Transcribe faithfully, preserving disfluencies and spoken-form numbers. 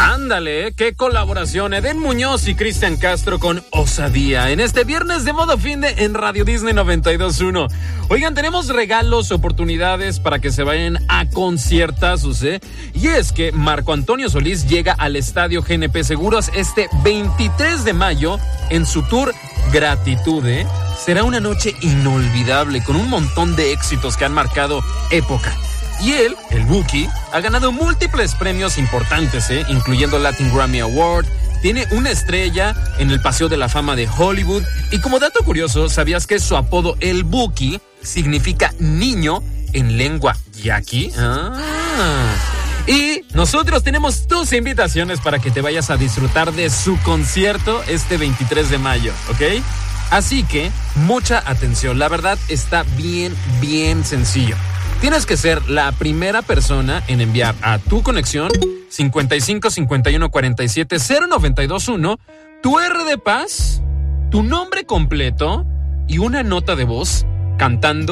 Ándale, qué colaboración, Edén Muñoz y Cristian Castro con Osadía en este viernes de modo fin de en Radio Disney noventa y dos punto uno. Oigan, tenemos regalos, oportunidades para que se vayan a conciertazos, ¿eh? Y es que Marco Antonio Solís llega al Estadio G N P Seguros este veintitrés de mayo en su tour Gratitud, ¿eh? Será una noche inolvidable con un montón de éxitos que han marcado época. Y él, el Buki, ha ganado múltiples premios importantes, ¿eh? Incluyendo Latin Grammy Award, tiene una estrella en el Paseo de la Fama de Hollywood. Y como dato curioso, ¿sabías que su apodo, el Buki, significa niño en lengua yaqui? Ah. Y nosotros tenemos tus invitaciones para que te vayas a disfrutar de su concierto este veintitrés de mayo, ¿ok? Así que, mucha atención, la verdad está bien, bien sencillo. Tienes que ser la primera persona en enviar a tu conexión cincuenta y cinco cincuenta y uno cuarenta y siete cero noventa y dos uno tu R de Paz, tu nombre completo y una nota de voz cantando